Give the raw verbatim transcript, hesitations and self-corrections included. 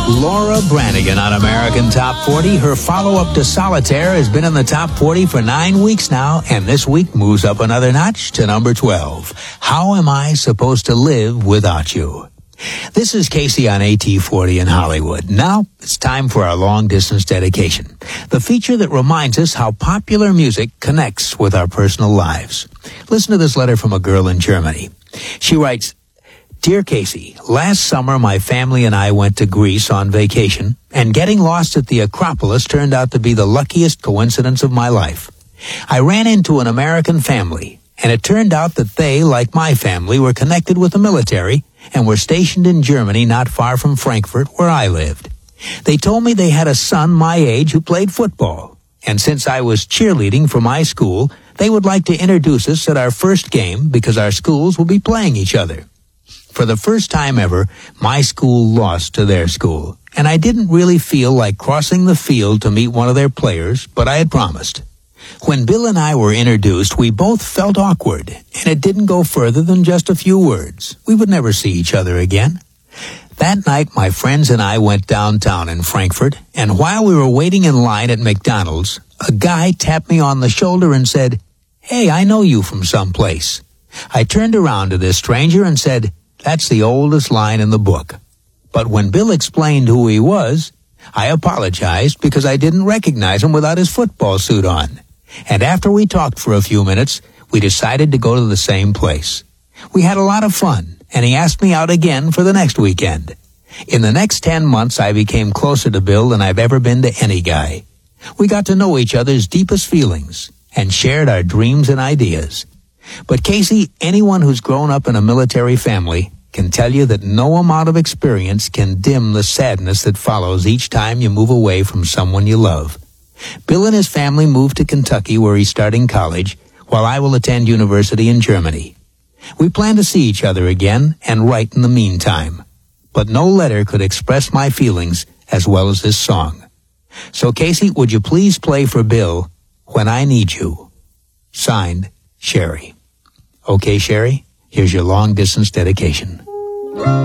Laura Branigan on American Top forty. Her follow-up to Solitaire has been in the Top forty for nine weeks now, and this week moves up another notch to number twelve. How am I supposed to live without you? This is Casey on A T forty in Hollywood. Now, it's time for our long-distance dedication, the feature that reminds us how popular music connects with our personal lives. Listen to this letter from a girl in Germany. She writes, Dear Casey, last summer my family and I went to Greece on vacation, and getting lost at the Acropolis turned out to be the luckiest coincidence of my life. I ran into an American family, and it turned out that they, like my family, were connected with the military and were stationed in Germany not far from Frankfurt, where I lived. They told me they had a son my age who played football, and since I was cheerleading for my school, they would like to introduce us at our first game because our schools will be playing each other. For the first time ever, my school lost to their school, and I didn't really feel like crossing the field to meet one of their players, but I had promised. When Bill and I were introduced, we both felt awkward, and it didn't go further than just a few words. We would never see each other again. That night, my friends and I went downtown in Frankfurt, and while we were waiting in line at McDonald's, a guy tapped me on the shoulder and said, Hey, I know you from someplace. I turned around to this stranger and said, That's the oldest line in the book. But when Bill explained who he was, I apologized because I didn't recognize him without his football suit on. And after we talked for a few minutes, we decided to go to the same place. We had a lot of fun, and he asked me out again for the next weekend. In the next ten months, I became closer to Bill than I've ever been to any guy. We got to know each other's deepest feelings and shared our dreams and ideas. But Casey, anyone who's grown up in a military family can tell you that no amount of experience can dim the sadness that follows each time you move away from someone you love. Bill and his family moved to Kentucky where he's starting college, while I will attend university in Germany. We plan to see each other again and write in the meantime. But no letter could express my feelings as well as this song. So Casey, would you please play for Bill When I Need You? Signed, Sherry. Okay, Sherry, here's your long-distance dedication.